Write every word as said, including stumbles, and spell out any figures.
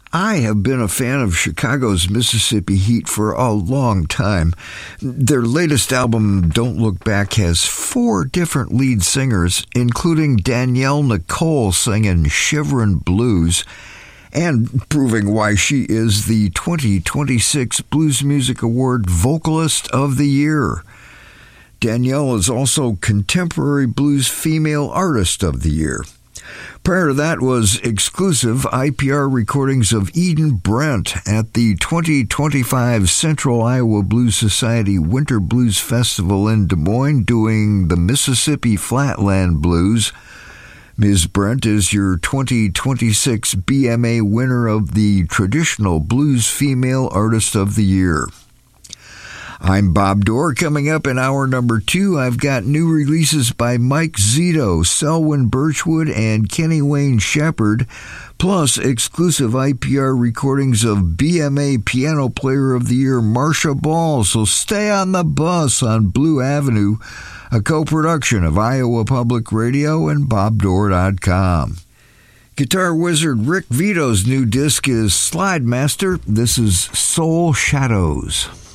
I have been a fan of Chicago's Mississippi Heat for a long time. Their latest album, Don't Look Back, has four different lead singers, including Danielle Nicole singing Shiverin' Blues, and proving why she is the twenty twenty-six Blues Music Award Vocalist of the Year. Danielle is also Contemporary Blues Female Artist of the Year. Prior to that was exclusive I P R recordings of Eden Brent at the twenty twenty-five Central Iowa Blues Society Winter Blues Festival in Des Moines doing the Mississippi Flatland Blues. Miz Brent is your twenty twenty-six B M A winner of the Traditional Blues Female Artist of the Year. I'm Bob Dorr. Coming up in hour number two, I've got new releases by Mike Zito, Selwyn Birchwood, and Kenny Wayne Shepherd, plus exclusive I P R recordings of B M A Piano Player of the Year Marcia Ball. So stay on the bus on Blue Avenue, a co-production of Iowa Public Radio and bob dorr dot com. Guitar wizard Rick Vito's new disc is Slide Master. This is Soul Shadows.